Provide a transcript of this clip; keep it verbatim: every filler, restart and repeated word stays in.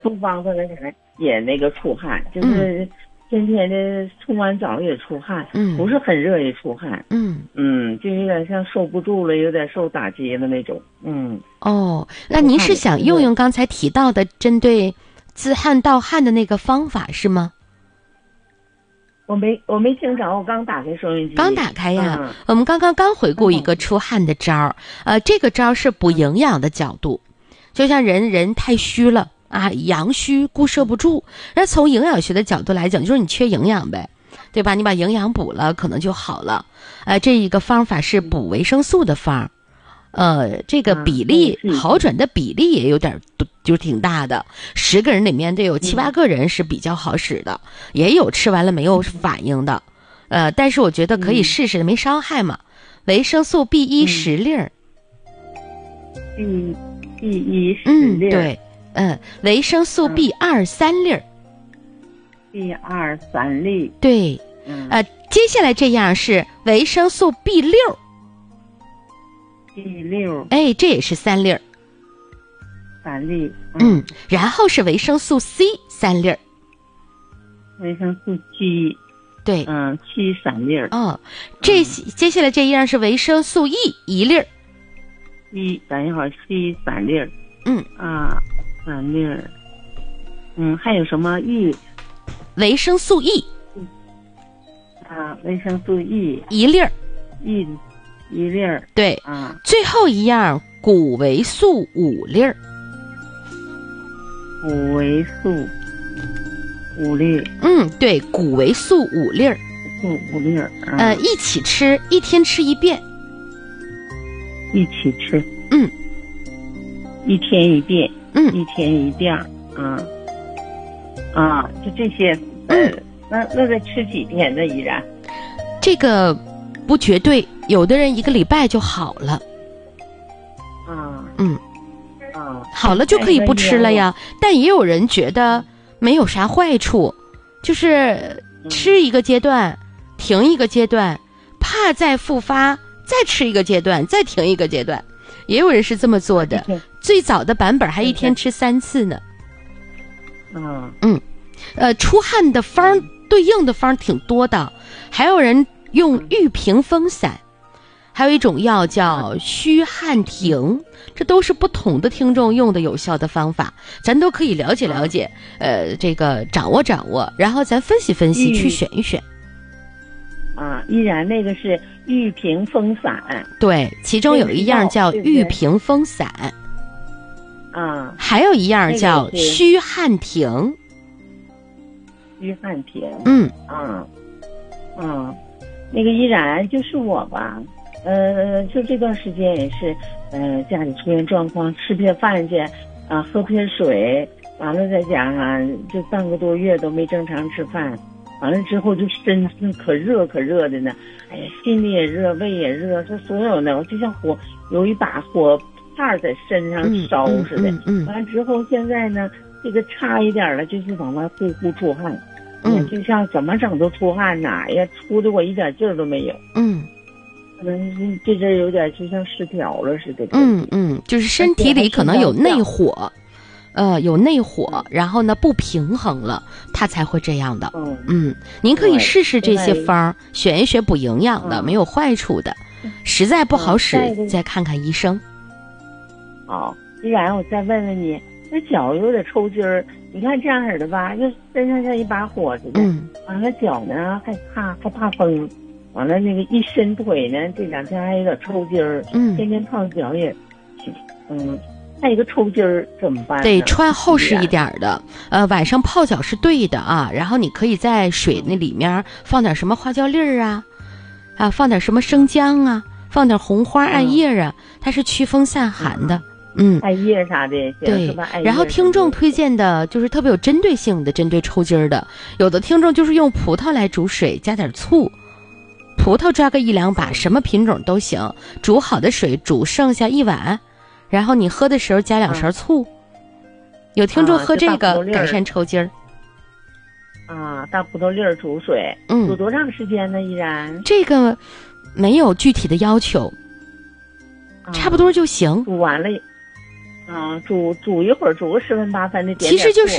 东方的那个也那个出汗，就是天天的冲完澡也出汗， 嗯， 不是很热也出汗， 嗯嗯，就有点像受不住了，有点受打击的那种，嗯。 哦，那您是想用用刚才提到的针对自汗盗汗的那个方法是吗？ 我没我没听着，我刚打开收音机。 刚打开呀， 嗯、 我们刚刚刚回顾一个出汗的招儿，呃，这个招是补营养的角度，就像人人太虚了啊，阳虚固摄不住，那从营养学的角度来讲，就是你缺营养呗，对吧？你把营养补了，可能就好了。呃，这一个方法是补维生素的方儿。呃，这个比例、啊、好转的比例也有点就挺大的，十个人里面得有七八个人是比较好使的，嗯、也有吃完了没有反应的，呃，但是我觉得可以试试，嗯、没伤害嘛。维生素 B 一十粒儿 ，B B 一十粒儿， 嗯，对，嗯，维生素 B 二三粒儿 ，B 二三粒， 对， 嗯， 呃，接下来这样是维生素 B 六。 B 六， 哎，这也是三粒儿， 三粒， 嗯，嗯，然后是维生素 C 三粒儿， 维生素 G， 对， 嗯，七三粒儿， 哦，这、嗯、接下来这一样是维生素 E 一粒儿， 一，等一会儿 C 三粒儿， 嗯啊，三粒儿，嗯，还有什么 E？ 维生素 E， 啊，维生素 E 一粒儿 ，E。一粒儿， 对， 啊， 最后一样谷维素五粒儿， 谷维素五粒， 嗯，对，谷维素五粒儿， 素五粒儿，啊、 呃，一起吃，一天吃一遍， 一起吃， 嗯， 一天一遍， 嗯， 一天一遍，啊，啊，就这些，呃， 嗯， 那那得吃几天呢？依然， 这个不绝对。有的人一个礼拜就好了， 啊， 嗯， 啊， 好了就可以不吃了呀。但也有人觉得没有啥坏处，就是吃一个阶段，停一个阶段，怕再复发，再吃一个阶段，再停一个阶段。也有人是这么做的，最早的版本还一天吃三次呢。 嗯嗯，呃，出汗的方对应的方挺多的，还有人用玉屏风散。还有一种药叫虚汗停，这都是不同的听众用的有效的方法，咱都可以了解了解，呃，这个掌握掌握，然后咱分析分析，去选一选。 啊，依然那个是玉屏风散， 对，其中有一样叫玉屏风散， 啊， 还有一样叫虚汗停。 虚汗停， 嗯， 啊，嗯，那个依然就是我吧。呃，就这段时间也是，呃，家里出现状况，吃撇饭去，啊，喝撇水，完了再加上这半个多月都没正常吃饭，完了之后就身子可热可热的呢，哎呀，心里也热，胃也热，这所有的就像火有一把火炭在身上烧似的。 嗯嗯嗯、 完了之后现在呢，这个差一点了，就是往外呼呼出汗， 嗯， 就像怎么整都出汗呐，哎呀，出的我一点劲儿都没有。 嗯。 可能这阵有点就像失调了似的。 嗯嗯，就是身体里可能有内火，呃，有内火，然后呢不平衡了，它才会这样的。 嗯嗯，您可以试试这些方，选一选补营养的，没有坏处的。实在不好使，再看看医生。 好，依然我再问问你，那脚有点抽筋儿，你看这样式的吧，就身上像一把火似的。 嗯。 完了脚呢还怕还怕风。完了，那个一伸腿呢，这两天还有点抽筋儿， 嗯， 天天泡脚也，嗯，还有一个抽筋儿怎么办？ 得穿厚实一点的，呃，晚上泡脚是对的啊，然后你可以在水那里面放点什么花椒粒儿啊，啊，放点什么生姜啊，放点红花艾叶啊，嗯、它是驱风散寒的。嗯， 艾叶啥的， 对。然后听众推荐的就是特别有针对性的，针对抽筋儿的，有的听众就是用葡萄来煮水，加点醋。葡萄抓个一两把，什么品种都行，煮好的水煮剩下一碗，然后你喝的时候加两勺醋。有听众喝这个改善抽筋儿。 啊，大葡萄粒儿煮水， 嗯， 煮多长时间呢？依然这个没有具体的要求，差不多就行。 煮完了， 啊，煮煮一会儿，煮个十分八分的，点点其实就是